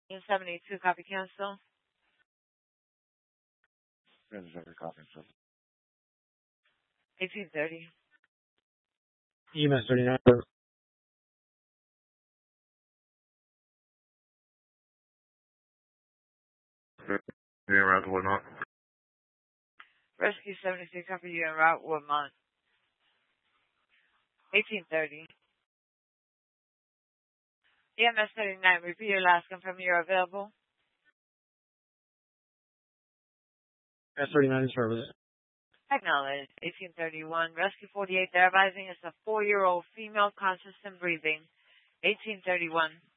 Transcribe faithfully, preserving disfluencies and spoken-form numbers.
seventy-two, copy cancel. eighteen thirty. E M S thirty-nine. Yeah, around Woodmont. Rescue seventy-three, copy you en route, Woodmont. eighteen thirty. E M S thirty-nine, repeat your last, confirm you're available. S thirty-nine in service. Acknowledge. eighteen thirty-one. Rescue forty-eight, they're advising it's a four-year-old female conscious and breathing. eighteen thirty-one.